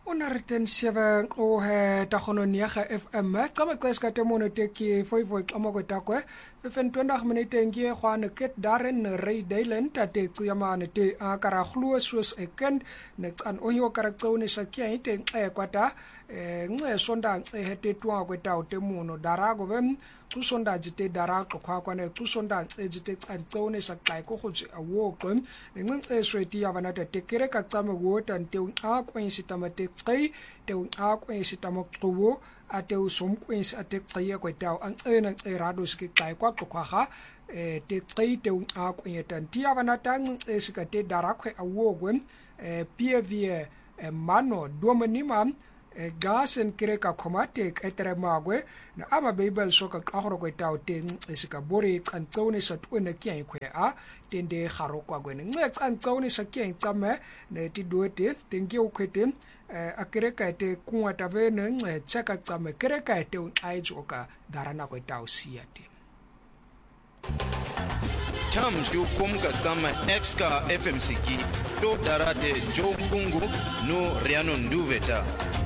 Onarten 7 o he tagononia FM tsama kleska temono teki foi tlamoko takwe 20 minute ngie gwane ket daren Ray Dylan tate tsiyamane te akara khluwe soos ekend ne tsan oyo karaktsone sakya ite kwata nxe sonda hete twa kweta utemuno darago vem tusonda jite daraqo khakwane tusonda ejite tsantsone sakai ko khutsi awoqem nxe sweti yabana tate kereka tsame wota nte akwensi tamate tsi te akwensi tamaqwo ate usomkwensi ate tsiye kweta anxena erado sikai kwa qokhaga te tsi te akwetan tiyabana tangxe sikate darakwe awogwem pvie mano domanimam gasen kireka komate etere magwe na ama bible soka kahoro kweta uteng esika bori kantsone satwene kya khwe a tende kharokwa gwene nxe kantsone sakya tsame ne tidote tengi ukhwete akireka ete kuwata vene nxe tsaka tsame kireka ete aijoka darana kweta usiate Chams yu kumka kama exka FMCG do darate jo kungu no riano nduveta